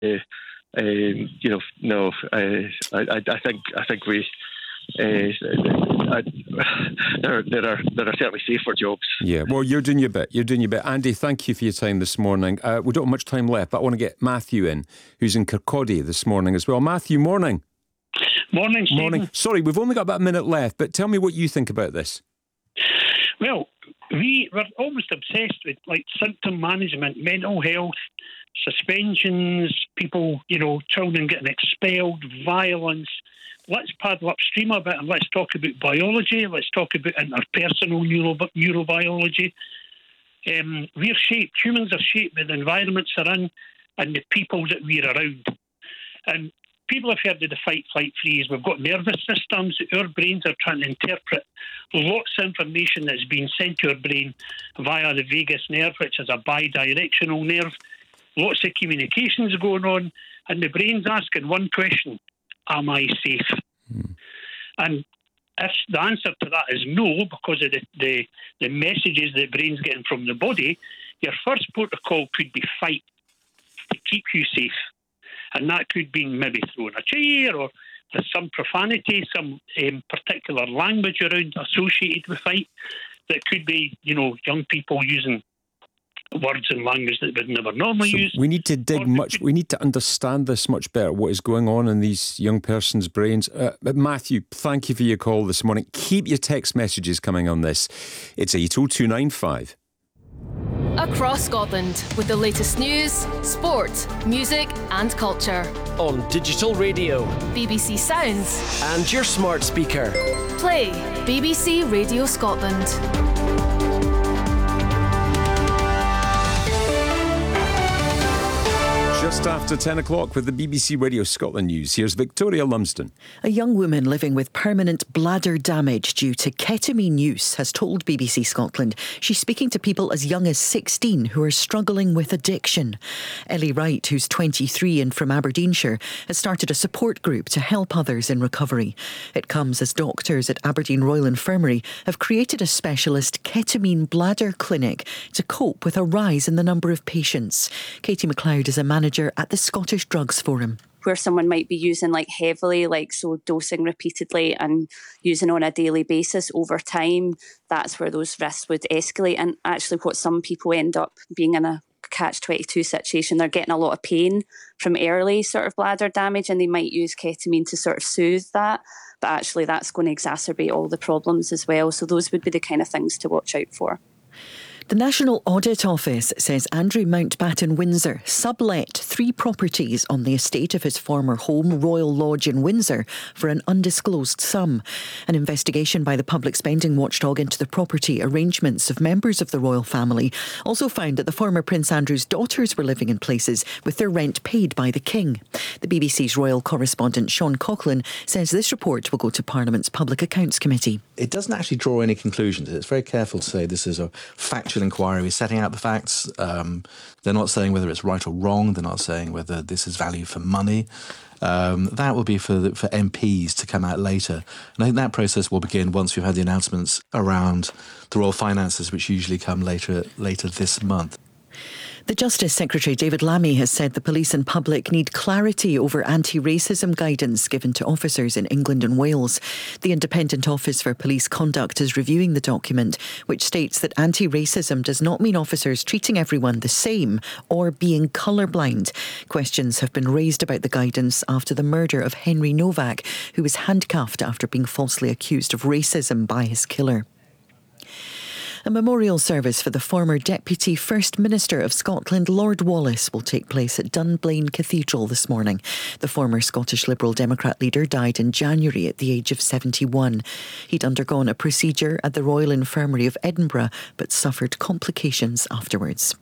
No. I think we. There are certainly safer jobs. Yeah, well, you're doing your bit. Andy, thank you for your time this morning. We don't have much time left, but I want to get Matthew in, who's in Kirkcaldy this morning as well. Matthew, morning. Morning, Stephen. Morning. Sorry, we've only got about a minute left, but tell me what you think about this. Well, we're almost obsessed with symptom management, mental health, suspensions, people, children getting expelled, violence. Let's paddle upstream a bit and let's talk about biology. Let's talk about interpersonal neurobiology. Humans are shaped by the environments they're in and the people that we're around. And people have heard of the fight, flight, freeze. We've got nervous systems. Our brains are trying to interpret lots of information that's being sent to our brain via the vagus nerve, which is a bidirectional nerve. Lots of communications going on, and the brain's asking one question: am I safe? And if the answer to that is no, because of the messages that the brain's getting from the body, your first protocol could be fight to keep you safe. And that could be maybe throwing a chair, or there's some profanity, some particular language around associated with fight. That could be, young people using words and language that would never normally use. We need to we need to understand this much better, what is going on in these young persons' brains. Matthew, thank you for your call this morning. Keep your text messages coming on this. It's 80295. Across Scotland, with the latest news, sport, music and culture. On digital radio, BBC Sounds, and your smart speaker. Play BBC Radio Scotland. Just after 10 o'clock with the BBC Radio Scotland news, here's Victoria Lumsden. A young woman living with permanent bladder damage due to ketamine use has told BBC Scotland she's speaking to people as young as 16 who are struggling with addiction. Ellie Wright, who's 23 and from Aberdeenshire, has started a support group to help others in recovery. It comes as doctors at Aberdeen Royal Infirmary have created a specialist ketamine bladder clinic to cope with a rise in the number of patients. Katie McLeod is a manager at the Scottish Drugs Forum. Where someone might be using heavily, dosing repeatedly and using on a daily basis over time, that's where those risks would escalate. And actually what some people end up being in a catch-22 situation, they're getting a lot of pain from early sort of bladder damage, and they might use ketamine to sort of soothe that. But actually that's going to exacerbate all the problems as well. So those would be the kind of things to watch out for. The National Audit Office says Andrew Mountbatten Windsor sublet 3 properties on the estate of his former home, Royal Lodge in Windsor, for an undisclosed sum. An investigation by the public spending watchdog into the property arrangements of members of the royal family also found that the former Prince Andrew's daughters were living in places with their rent paid by the King. The BBC's royal correspondent Sean Coughlin says this report will go to Parliament's Public Accounts Committee. It doesn't actually draw any conclusions. It's very careful to say this is a factual inquiry. We're setting out the facts. They're not saying whether it's right or wrong. They're not saying whether this is value for money. That will be for MPs to come out later. And I think that process will begin once we've had the announcements around the royal finances, which usually come later this month. The Justice Secretary David Lammy has said the police and public need clarity over anti-racism guidance given to officers in England and Wales. The Independent Office for Police Conduct is reviewing the document, which states that anti-racism does not mean officers treating everyone the same or being colourblind. Questions have been raised about the guidance after the murder of Henry Novak, who was handcuffed after being falsely accused of racism by his killer. A memorial service for the former Deputy First Minister of Scotland, Lord Wallace, will take place at Dunblane Cathedral this morning. The former Scottish Liberal Democrat leader died in January at the age of 71. He'd undergone a procedure at the Royal Infirmary of Edinburgh, but suffered complications afterwards.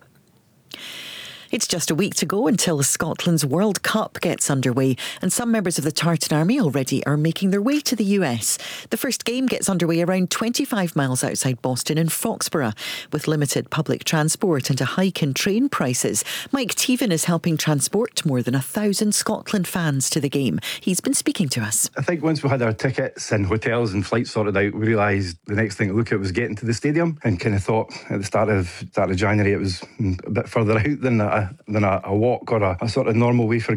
It's just a week to go until Scotland's World Cup gets underway, and some members of the Tartan Army already are making their way to the US. The first game gets underway around 25 miles outside Boston in Foxborough. With limited public transport and a hike in train prices, Mike Teevan is helping transport more than 1,000 Scotland fans to the game. He's been speaking to us. I think once we had our tickets and hotels and flights sorted out, we realised the next thing to look at was getting to the stadium, and kind of thought at the start of January it was a bit further out than a walk or a sort of normal way for